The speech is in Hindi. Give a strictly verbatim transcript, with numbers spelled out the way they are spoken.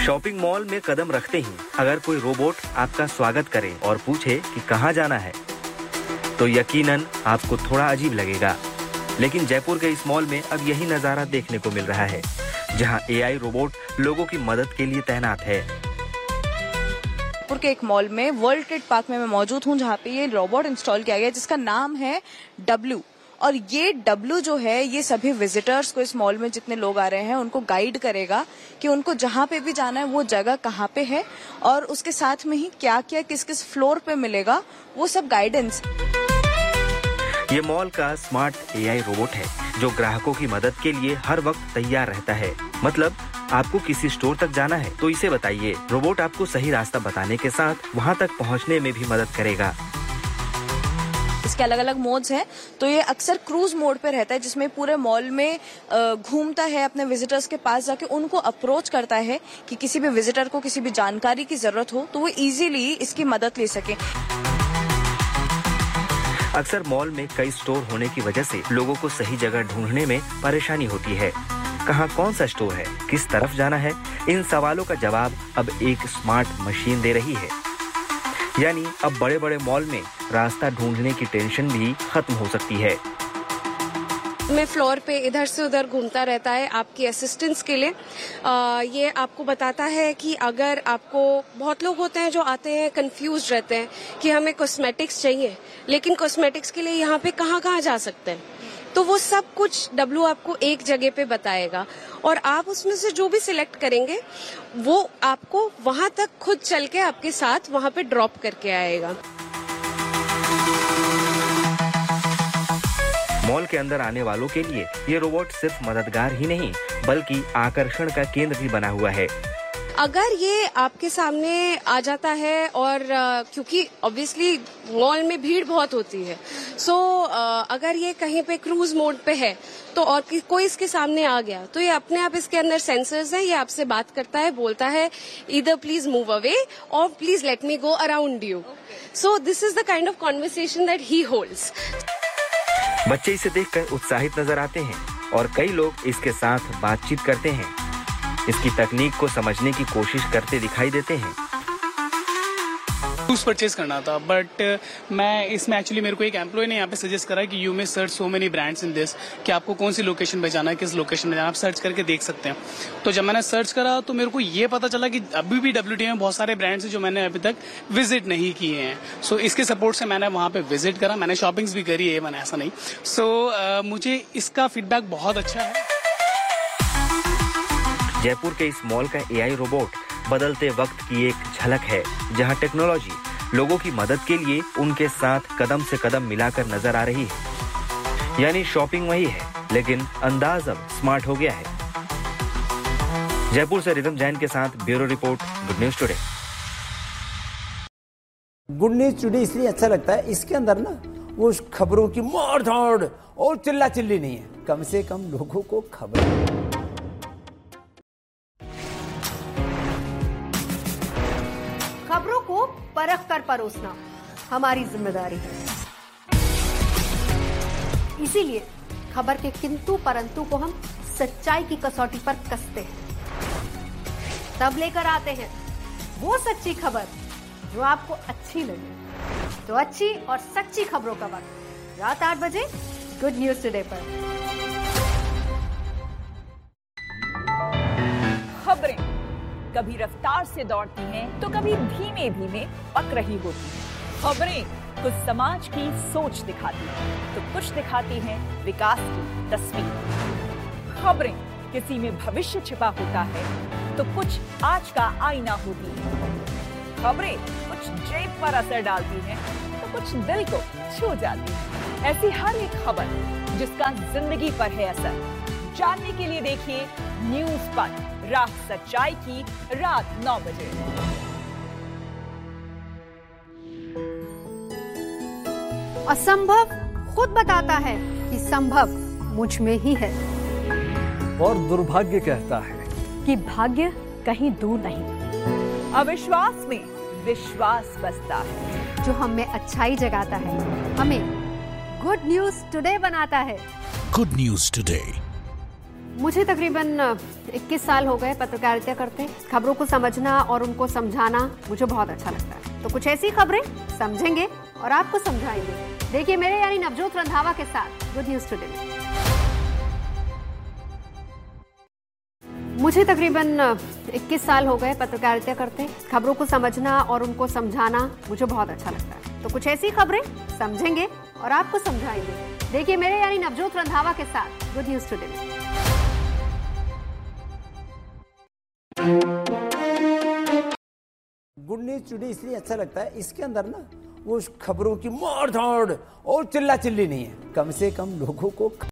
शॉपिंग मॉल में कदम रखते ही अगर कोई रोबोट आपका स्वागत करे और पूछे कि कहाँ जाना है, तो यकीनन आपको थोड़ा अजीब लगेगा। लेकिन जयपुर के इस मॉल में अब यही नजारा देखने को मिल रहा है, जहां एआई रोबोट लोगों की मदद के लिए तैनात है। जयपुर के एक मॉल में वर्ल्ड ट्रेड पार्क में मैं मौजूद हूं, जहां पे ये रोबोट इंस्टॉल किया गया है जिसका नाम है डब्लू। और ये डब्लू जो है ये सभी विजिटर्स को, इस मॉल में जितने लोग आ रहे हैं उनको गाइड करेगा कि उनको जहां पे भी जाना है वो जगह कहां पे है और उसके साथ में ही क्या क्या किस किस फ्लोर पे मिलेगा, वो सब गाइडेंस। ये मॉल का स्मार्ट एआई रोबोट है जो ग्राहकों की मदद के लिए हर वक्त तैयार रहता है। मतलब आपको किसी स्टोर तक जाना है तो इसे बताइए, रोबोट आपको सही रास्ता बताने के साथ वहां तक पहुंचने में भी मदद करेगा। इसके अलग अलग मोड्स हैं, तो ये अक्सर क्रूज मोड पे रहता है जिसमें पूरे मॉल में घूमता है, अपने विजिटर्स के पास जाके उनको अप्रोच करता है कि किसी भी विजिटर को किसी भी जानकारी की जरूरत हो तो वो इजीली इसकी मदद ले सके। अक्सर मॉल में कई स्टोर होने की वजह से लोगों को सही जगह ढूंढने में परेशानी होती है। कहाँ कौन सा स्टोर है, किस तरफ जाना है, इन सवालों का जवाब अब एक स्मार्ट मशीन दे रही है। यानी अब बड़े बड़े मॉल में रास्ता ढूंढने की टेंशन भी खत्म हो सकती है। में फ्लोर पे इधर से उधर घूमता रहता है आपकी असिस्टेंस के लिए। आ, ये आपको बताता है कि अगर आपको, बहुत लोग होते हैं जो आते हैं कंफ्यूज रहते हैं कि हमें कॉस्मेटिक्स चाहिए, लेकिन कॉस्मेटिक्स के लिए यहाँ पे कहाँ कहाँ जा सकते हैं, तो वो सब कुछ डब्लू आपको एक जगह पे बताएगा और आप उसमें से जो भी सिलेक्ट करेंगे वो आपको वहां तक खुद चल के आपके साथ वहां पे ड्रॉप करके आएगा। मॉल के अंदर आने वालों के लिए ये रोबोट सिर्फ मददगार ही नहीं बल्कि आकर्षण का केंद्र भी बना हुआ है। अगर ये आपके सामने आ जाता है और क्योंकि ऑब्वियसली मॉल में भीड़ बहुत होती है, सो अगर ये कहीं पे क्रूज मोड पे है तो और कोई इसके सामने आ गया तो ये अपने आप, इसके अंदर सेंसर्स हैं, ये आपसे बात करता है, बोलता है इधर प्लीज मूव अवे और please let me go around you. So this is the kind of conversation that he holds. बच्चे इसे देखकर उत्साहित नजर आते हैं और कई लोग इसके साथ बातचीत करते हैं, इसकी तकनीक को समझने की कोशिश करते दिखाई देते हैं। शूज परचेज करना था, बट मैं इसमें एक्चुअली मेरे को एक एम्प्लॉय ने यहाँ पे सजेस्ट करा कि you may search so many brands in this, कि आपको कौन सी लोकेशन पे जाना है, किस लोकेशन में जाना, आप सर्च करके देख सकते हैं। तो जब मैंने सर्च करा तो मेरे को ये पता चला कि अभी भी डब्ल्यूटी में बहुत सारे ब्रांड्स हैं जो मैंने अभी तक विजिट नहीं किए हैं। सो so, इसके सपोर्ट से मैंने वहाँ पे विजिट करा, मैंने शॉपिंग्स भी करी है, मैंने ऐसा नहीं। सो so, uh, मुझे इसका फीडबैक बहुत अच्छा है। जयपुर के इस मॉल का एआई रोबोट बदलते वक्त की एक झलक है, जहां टेक्नोलॉजी लोगों की मदद के लिए उनके साथ कदम से कदम मिलाकर नजर आ रही है। यानी शॉपिंग वही है लेकिन अंदाज अब स्मार्ट हो गया है। जयपुर से रिदम जैन के साथ bureau report, good news today. Good news today इसलिए अच्छा लगता है, इसके अंदर ना वो खबरों की मार धाड़ और चिल्ला चिल्ली नहीं है, कम से कम लोगों को खबर। खबरों को परख कर परोसना हमारी जिम्मेदारी है, इसीलिए खबर के किंतु परंतु को हम सच्चाई की कसौटी पर कसते हैं, तब लेकर आते हैं वो सच्ची खबर जो आपको अच्छी लगे। तो अच्छी और सच्ची खबरों का वक्त रात आठ बजे गुड न्यूज टुडे पर। खबरें कभी रफ्तार से दौड़ती हैं तो कभी धीमे धीमे पक रही होती हैं। खबरें कुछ समाज की सोच दिखाती हैं तो कुछ दिखाती हैं विकास की तस्वीर। खबरें किसी में भविष्य छिपा होता है तो कुछ आज का आईना होती है। खबरें कुछ जेब पर असर डालती हैं तो कुछ दिल को छू जाती है। ऐसी हर एक खबर जिसका जिंदगी पर है असर, जानने के लिए देखिए न्यूज पर, राह सच्चाई की, रात नौ बजे। असंभव खुद बताता है कि संभव मुझ में ही है, और दुर्भाग्य कहता है कि भाग्य कहीं दूर नहीं। अविश्वास में विश्वास बसता है, जो हमें अच्छाई जगाता है, हमें गुड न्यूज टुडे बनाता है। गुड न्यूज टुडे मुझे तकरीबन इक्कीस साल हो गए पत्रकारिता करते। खबरों को समझना और उनको समझाना मुझे बहुत अच्छा लगता है। तो कुछ ऐसी खबरें समझेंगे और आपको समझाएंगे। देखिए मेरे यानी नवजोत रंधावा के साथ गुड न्यूज टुडे में। मुझे तकरीबन इक्कीस साल हो गए पत्रकारिता करते। खबरों को समझना और उनको समझाना मुझे बहुत अच्छा लगता है। तो कुछ ऐसी खबरें समझेंगे और आपको समझाएंगे। देखिए मेरे यानी नवजोत रंधावा के साथ गुड न्यूज टुडे में। गुड न्यूज टुडे इसलिए अच्छा लगता है, इसके अंदर ना वो खबरों की मार धाड़ और चिल्ला चिल्ली नहीं है। कम से कम लोगों को